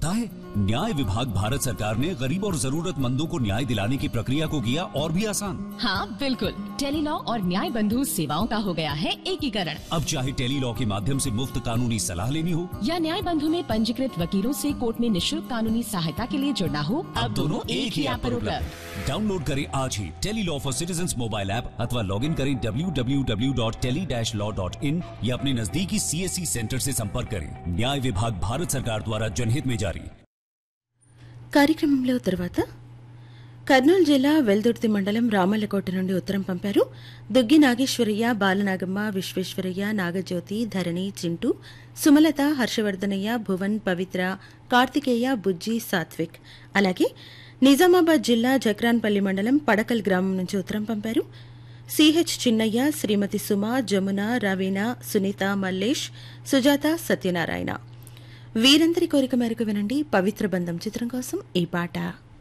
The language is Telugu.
पता है, न्याय विभाग भारत सरकार ने गरीब और जरूरतमंदों को न्याय दिलाने की प्रक्रिया को किया और भी आसान। हाँ बिल्कुल, टेलीलॉ और न्याय बंधु सेवाओं का हो गया है एकीकरण। अब चाहे टेलीलॉ के माध्यम से मुफ्त कानूनी सलाह लेनी हो या न्याय बंधु में पंजीकृत वकीलों से कोर्ट में निःशुल्क कानूनी सहायता के लिए जुड़ना हो, अब दोनों एक ही ऐप पर उपलब्ध। डाउनलोड करें आज ही Tele-Law for citizens mobile app अथवा लॉग इन करें www.tele-law.in या अपने नजदीकी CSC सेंटर से संपर्क करें। न्याय विभाग भारत सरकार द्वारा जनहित में जारी। కార్యక్రమంలో తర్వాత కర్నూలు జిల్లా వెల్దుర్తి మండలం రామల్లకోట నుండి ఉత్తరం పంపారు. దుగ్గి నాగేశ్వరయ్య, బాలనాగమ్మ, విశ్వేశ్వరయ్య, నాగజ్యోతి, ధరణి, చింటూ, సుమలత, హర్షవర్ధనయ్య, భువన్, పవిత్ర, కార్తికేయ, బుజ్జి, సాత్విక్. అలాగే నిజామాబాద్ జిల్లా జక్రాన్పల్లి మండలం పడకల్ గ్రామం నుంచి ఉత్తరం పంపారు. సిహెచ్ చిన్నయ్య, శ్రీమతి సుమ, జమున, రవీణ, సునీత, మల్లేష్, సుజాత, సత్యనారాయణ. వీరందరి కోరిక మేరకు వినండి పవిత్ర బంధం చిత్రం కోసం ఈ పాట.